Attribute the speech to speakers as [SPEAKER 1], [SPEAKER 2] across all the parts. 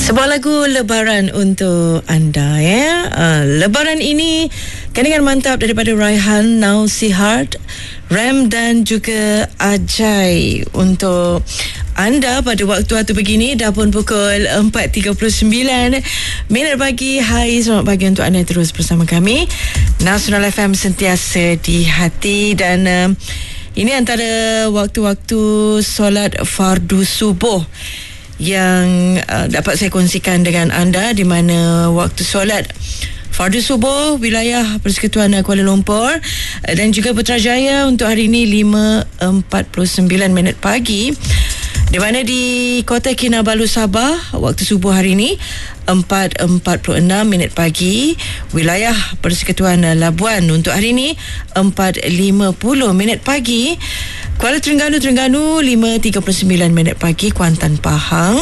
[SPEAKER 1] Sebuah lagu Lebaran untuk anda ya. Lebaran ini kandungan mantap daripada Raihan, Nausihat, Ram dan juga Ajay untuk anda pada waktu-waktu begini. Dah pun pukul 4.39 minit pagi. Hai, selamat pagi untuk anda terus bersama kami. Nasional FM sentiasa di hati dan ini antara waktu-waktu solat fardu subuh yang dapat saya kongsikan dengan anda, di mana waktu solat fardu subuh wilayah Persekutuan Kuala Lumpur dan juga Putrajaya untuk hari ini 5.49 minit pagi, di mana di Kota Kinabalu Sabah waktu subuh hari ini 4.46 minit pagi. Wilayah Persekutuan Labuan untuk hari ini 4.50 minit pagi. Kuala Terengganu 5.39 minit pagi. Kuantan Pahang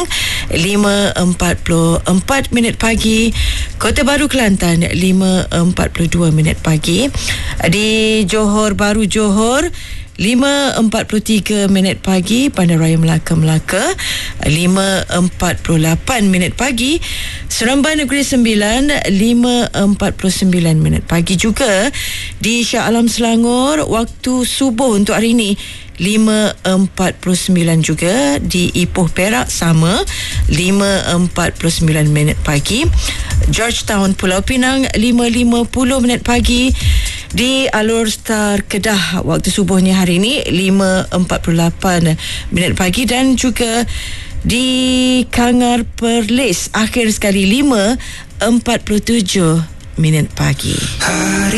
[SPEAKER 1] 5.44 minit pagi. Kota Baru Kelantan 5.42 minit pagi. Di Johor Bahru Johor 5.43 minit pagi. Bandaraya Melaka 5.48 minit pagi. Seremban Negeri Sembilan 5.49 minit pagi. Juga di Shah Alam Selangor waktu subuh untuk hari ini 5.49 juga. Di Ipoh Perak sama 5.49 minit pagi. Georgetown Pulau Pinang 5.50 minit pagi. Di Alor Star Kedah waktu subuhnya hari ini 5.48 minit pagi. Dan juga di Kangar Perlis akhir sekali 5.47 minit pagi.